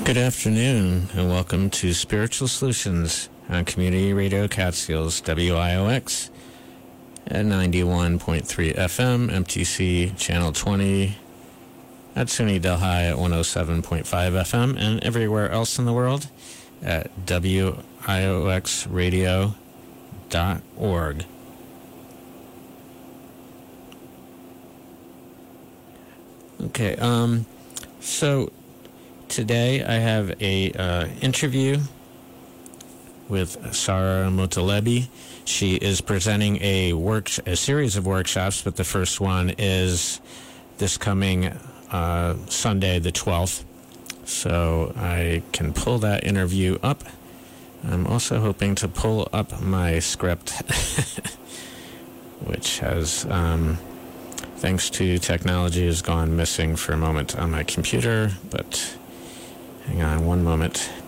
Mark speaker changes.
Speaker 1: Good afternoon, and welcome to Spiritual Solutions on Community Radio Catskills, WIOX at 91.3 FM, MTC Channel 20, at SUNY Delhi at 107.5 FM, and everywhere else in the world at WIOXradio.org. Okay, so today I have a interview with Sarah Mutalebi. She is presenting a series of workshops, but the first one is this coming Sunday the 12th. So I can pull that interview up. I'm also hoping to pull up my script, which has, thanks to technology, has gone missing for a moment on my computer, but hang on one moment.